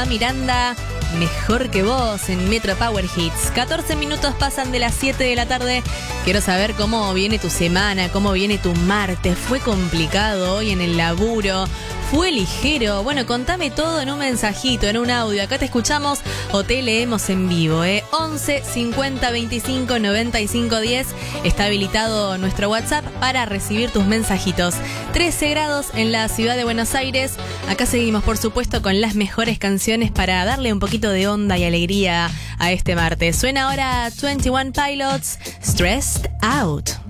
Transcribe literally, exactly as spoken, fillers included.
a Miranda, Mejor que Vos en Metro Power Hits. catorce minutos pasan de las siete de la tarde. Quiero saber cómo viene tu semana, cómo viene tu martes. ¿Fue complicado hoy en el laburo? ¿Fue ligero? Bueno, contame todo en un mensajito, en un audio. Acá te escuchamos o te leemos en vivo, ¿eh? once cincuenta veinticinco noventa y cinco diez. Está habilitado nuestro WhatsApp para recibir tus mensajitos. trece grados en la ciudad de Buenos Aires. Acá seguimos, por supuesto, con las mejores canciones para darle un poquito de onda y alegría a este martes. Suena ahora twenty one Pilots, Stressed Out.